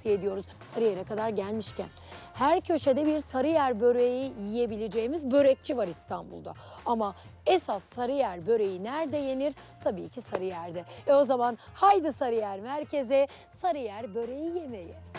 tavsiye ediyoruz. Sarıyer'e kadar gelmişken. Her köşede bir Sarıyer böreği yiyebileceğimiz börekçi var İstanbul'da. Ama esas Sarıyer böreği nerede yenir? Tabii ki Sarıyer'de. O zaman haydi Sarıyer merkeze, Sarıyer böreği yemeye.